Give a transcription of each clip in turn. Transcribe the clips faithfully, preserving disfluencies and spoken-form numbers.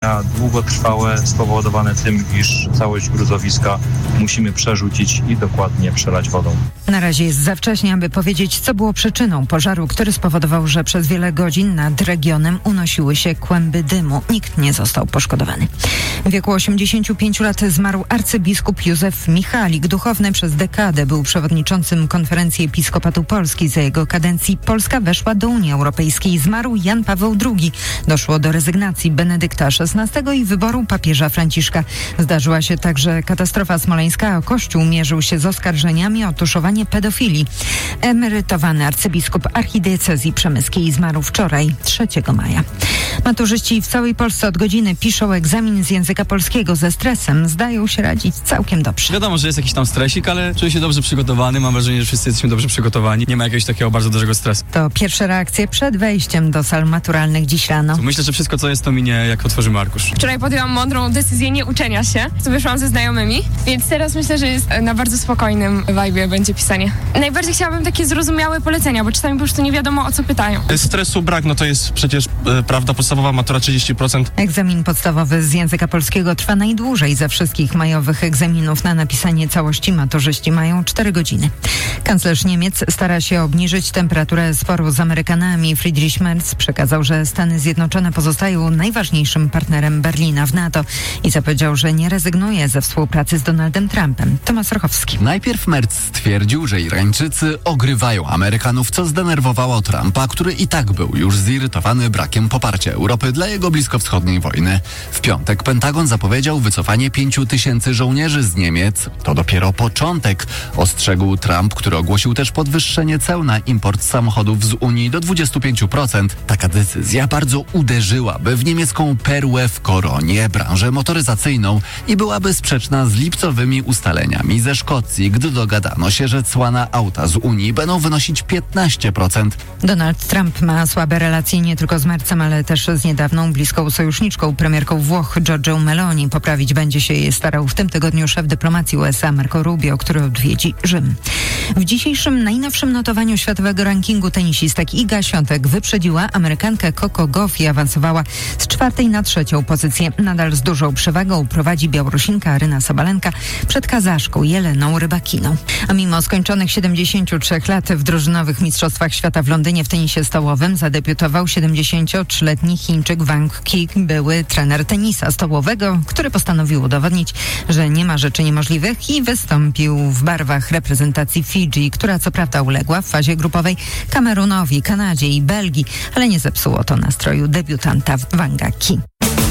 działania długotrwałe spowodowane tym, iż całość gruzowiska musimy przerzucić i dokładnie przelać wodą. Na razie jest za wcześnie, aby powiedzieć, co było przyczyną pożaru, który spowodował, że przez wiele godzin nad regionem unosiły się kłęby dymu. Nikt nie został poszkodowany. W wieku osiemdziesięciu pięciu lat zmarł arcybiskup Józef Michalik. Duchowny przez dekadę był przewodniczącym Konferencji Episkopatu Polski. Za jego kadencji Polska weszła do Unii Europejskiej. Zmarł Jan Paweł drugi. Doszło do rezygnacji Benedykta szesnastego i wyboru papieża Franciszka. Zdarzyła się także katastrofa smoleńska, a Kościół mierzył się z oskarżeniami o tuszowanie pedofilii. Emerytowany arcybiskup archidiecezji przemyskiej zmarł wczoraj, trzeciego maja. Maturzyści w całej Polsce od godziny piszą egzamin z języka polskiego ze stresem. Zdają się radzić całkiem dobrze. Wiadomo, że jest jakiś tam stresik, ale czuję się dobrze przygotowany. Mam wrażenie, że wszyscy jesteśmy dobrze przygotowani. Nie ma jakiegoś takiego bardzo dużego stresu. To pierwsze reakcje przed wejściem do sal maturalnych dziś rano. Myślę, że wszystko, co jest, to minie, jak otworzymy arkusz. Wczoraj podjęłam mądrą decyzję nie uczenia się. Wyszłam ze znajomymi, więc teraz myślę, że jest na bardzo spokojnym vibe'ie będzie pisanie. Najbardziej chciałabym takie zrozumiałe polecenia, bo czasami po prostu nie wiadomo, o co pytają. Stresu brak, no to jest przecież e, prawda podstawowa, matura trzydzieści procent. Egzamin podstawowy z języka polskiego trwa najdłużej ze wszystkich majowych egzaminów. Na napisanie całości maturzyści mają cztery godziny. Kanclerz Niemiec stara się obniżyć temperaturę sporu z Amerykanami. Friedrich Merz przekazał, że Stany Zjednoczone pozostają najważniejszym partnerem Berlina w NATO i zapowiedział, że nie rezygnuje ze współpracy z Donaldem Trumpem. Tomasz Rochowski. Najpierw Merz stwierdził, że Irańczycy ogrywają Amerykanów, co zdenerwowało Trumpa, który i tak był już zirytowany brakiem poparcia Europy dla jego bliskowschodniej wojny. W piątek Pentagon zapowiedział wycofanie pięciu tysięcy żołnierzy z Niemiec. To dopiero początek, ostrzegł Trump, który ogłosił też podwyższenie ceł na import samochodów z Unii do dwudziestu pięciu procent. Taka decyzja bardzo uderzyłaby w niemiecką perłę w koronie, branżę motoryzacyjną i byłaby sprzeczna z lipcowymi ustaleniami ze Szkocji, gdy dogadano się, że cła na auta z Unii będą wynosić piętnaście procent. Donald Trump ma słabe relacje nie tylko z Mercem, ale też z niedawną bliską sojuszniczką, premierką Włoch Giorgią Meloni. Poprawić będzie się jej starał w tym tygodniu szef dyplomacji U S A Marco Rubio, który odwiedzi Rzym. W dzisiejszym najnowszym notowaniu światowego rankingu tenisistek Iga Świątek wyprzedziła Amerykankę Coco Gauff i awansowała z czwartej na trzecią pozycję. Nadal z dużą przewagą prowadzi Białorusinka Aryna Sabalenka przed Kazaszką Jeleną Rybakiną. A mimo skończonych siedemdziesięciu trzech lat w drużynowych mistrzostwach świata w Londynie w tenisie stołowym zadebiutował siedemdziesięciotrzyletni Chińczyk Wang Qi, były trener tenisa stołowego, który postanowił udowodnić, że nie ma rzeczy niemożliwych i wystąpił w barwach reprezentacji Fidżi, która co prawda uległa w fazie grupowej Kamerunowi, Kanadzie i Belgii, ale nie zepsuło to nastroju debiutanta Wanga Qi.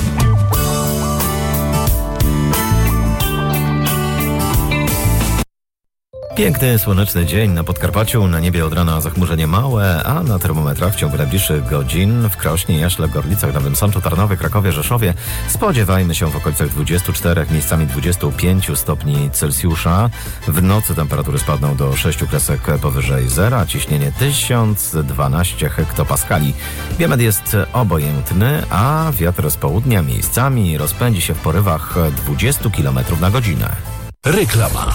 Piękny, słoneczny dzień na Podkarpaciu, na niebie od rana zachmurzenie małe, a na termometrach w ciągu najbliższych godzin w Krośnie, Jaśle, Gorlicach, Nowym Sączu, Tarnowie, Krakowie, Rzeszowie spodziewajmy się w okolicach dwudziestu czterech, miejscami dwudziestu pięciu stopni Celsjusza. W nocy temperatury spadną do sześciu kresek powyżej zera, ciśnienie tysiąc dwanaście hektopaskali. Biemet jest obojętny, a wiatr z południa miejscami rozpędzi się w porywach dwudziestu kilometrów na godzinę. Reklama.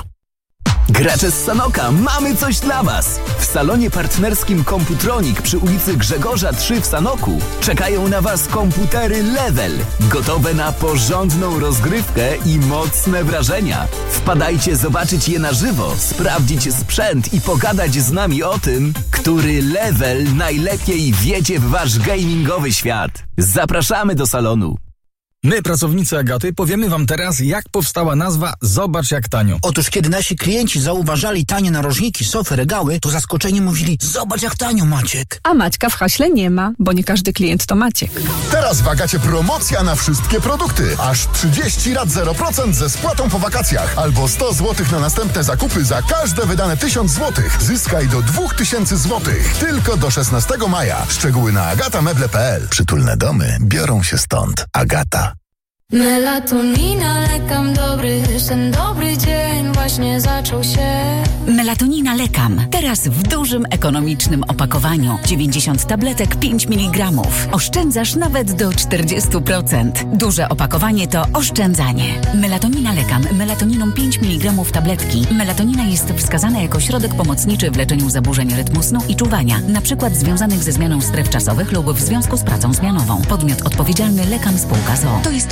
Gracze z Sanoka, mamy coś dla Was! W salonie partnerskim Komputronik przy ulicy Grzegorza trzy w Sanoku czekają na Was komputery Level, gotowe na porządną rozgrywkę i mocne wrażenia. Wpadajcie zobaczyć je na żywo, sprawdzić sprzęt i pogadać z nami o tym, który Level najlepiej wiedzie w Wasz gamingowy świat. Zapraszamy do salonu! My, pracownicy Agaty, powiemy Wam teraz, jak powstała nazwa Zobacz jak tanio. Otóż, kiedy nasi klienci zauważali tanie narożniki, sofy, regały, to zaskoczeni mówili: zobacz jak tanio, Maciek. A Maćka w haśle nie ma, bo nie każdy klient to Maciek. Teraz w Agacie promocja na wszystkie produkty. Aż trzydzieści lat zero procent ze spłatą po wakacjach. Albo sto złotych na następne zakupy za każde wydane tysiąc złotych. Zyskaj do dwóch tysięcy złotych. Tylko do szesnastego maja. Szczegóły na agatameble kropka p l. Przytulne domy biorą się stąd. Agata. Melatonina, lekam dobry, ten dobry dzień właśnie zaczął się. Melatonina lekam. Teraz w dużym, ekonomicznym opakowaniu. dziewięćdziesiąt tabletek, pięć miligramów. Oszczędzasz nawet do czterdziestu procent. Duże opakowanie to oszczędzanie. Melatonina lekam. Melatoniną pięć miligramów tabletki. Melatonina jest wskazana jako środek pomocniczy w leczeniu zaburzeń rytmu snu i czuwania, na przykład związanych ze zmianą stref czasowych lub w związku z pracą zmianową. Podmiot odpowiedzialny Lekam Spółka z o o. To jest